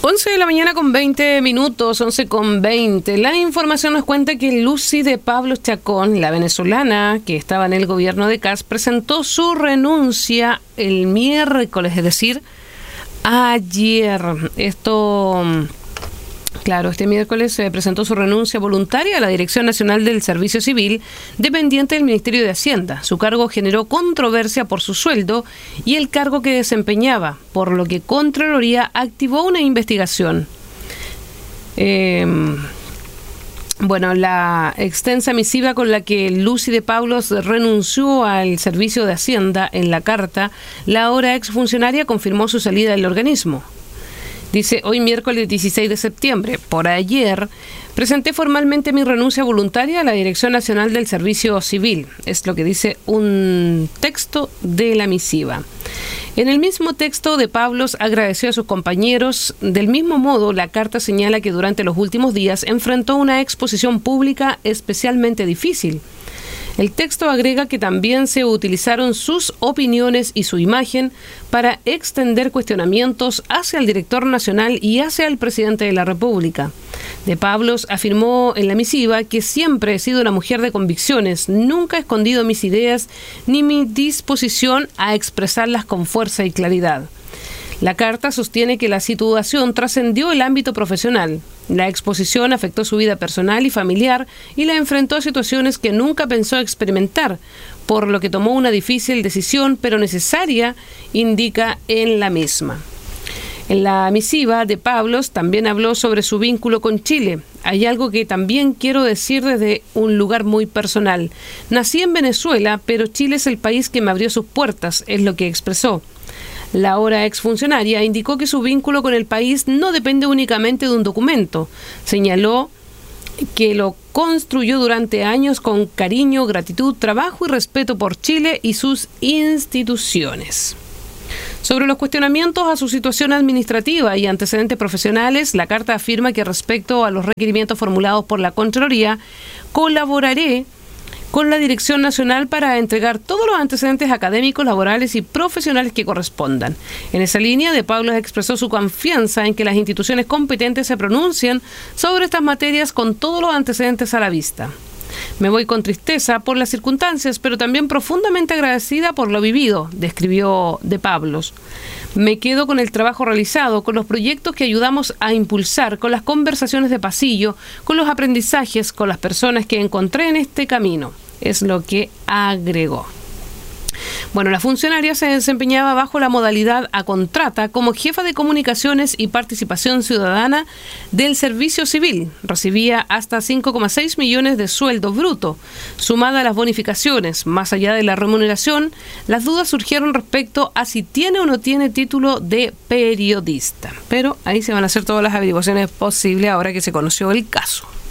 11 de la mañana con 20 minutos, 11 con 20. La información nos cuenta que Lucy de Pablos Chacón, la venezolana que estaba en el gobierno de Kast, presentó su renuncia el miércoles, es decir, ayer. Este miércoles se presentó su renuncia voluntaria a la Dirección Nacional del Servicio Civil, dependiente del Ministerio de Hacienda. Su cargo generó controversia por su sueldo y el cargo que desempeñaba, por lo que Contraloría activó una investigación. La extensa misiva con la que Lucy de Pablos renunció al Servicio de Hacienda, en la carta, la ahora exfuncionaria confirmó su salida del organismo. Dice, hoy miércoles 16 de septiembre, por ayer, presenté formalmente mi renuncia voluntaria a la Dirección Nacional del Servicio Civil. Es lo que dice un texto de la misiva. En el mismo texto de Pablos agradeció a sus compañeros. Del mismo modo, la carta señala que durante los últimos días enfrentó una exposición pública especialmente difícil. El texto agrega que también se utilizaron sus opiniones y su imagen para extender cuestionamientos hacia el director nacional y hacia el presidente de la República. De Pablos afirmó en la misiva que siempre he sido una mujer de convicciones, nunca he escondido mis ideas ni mi disposición a expresarlas con fuerza y claridad. La carta sostiene que la situación trascendió el ámbito profesional. La exposición afectó su vida personal y familiar y la enfrentó a situaciones que nunca pensó experimentar, por lo que tomó una difícil decisión, pero necesaria, indica en la misma. En la misiva de Pablos también habló sobre su vínculo con Chile. Hay algo que también quiero decir desde un lugar muy personal. Nací en Venezuela, pero Chile es el país que me abrió sus puertas, es lo que expresó. La ahora exfuncionaria indicó que su vínculo con el país no depende únicamente de un documento. Señaló que lo construyó durante años con cariño, gratitud, trabajo y respeto por Chile y sus instituciones. Sobre los cuestionamientos a su situación administrativa y antecedentes profesionales, la carta afirma que respecto a los requerimientos formulados por la Contraloría, colaboraré con la Dirección Nacional para entregar todos los antecedentes académicos, laborales y profesionales que correspondan. En esa línea, De Pablos expresó su confianza en que las instituciones competentes se pronuncien sobre estas materias con todos los antecedentes a la vista. Me voy con tristeza por las circunstancias, pero también profundamente agradecida por lo vivido, describió De Pablos. Me quedo con el trabajo realizado, con los proyectos que ayudamos a impulsar, con las conversaciones de pasillo, con los aprendizajes, con las personas que encontré en este camino. Es lo que agregó. La funcionaria se desempeñaba bajo la modalidad a contrata como jefa de comunicaciones y participación ciudadana del Servicio Civil. Recibía hasta 5,6 millones de sueldo bruto. Sumada a las bonificaciones, más allá de la remuneración, las dudas surgieron respecto a si tiene o no tiene título de periodista. Pero ahí se van a hacer todas las averiguaciones posibles ahora que se conoció el caso.